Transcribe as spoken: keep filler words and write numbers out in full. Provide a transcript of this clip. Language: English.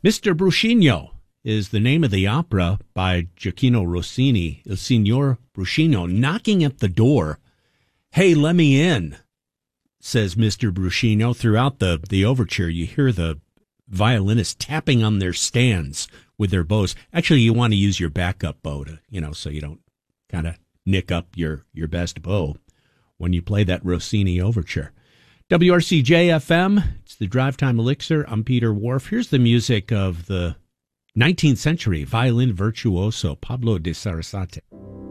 Mister Bruscino is the name of the opera by Gioacchino Rossini, Il Signor Bruscino, knocking at the door. "Hey, let me in," says Mister Bruscino. Throughout the, the overture, you hear the violinists tapping on their stands with their bows. Actually, you want to use your backup bow to, you know, so you don't kind of nick up your, your best bow when you play that Rossini overture. W R C J F M, it's the Drive Time Elixir. I'm Peter Wharf. Here's the music of the nineteenth century violin virtuoso Pablo de Sarasate.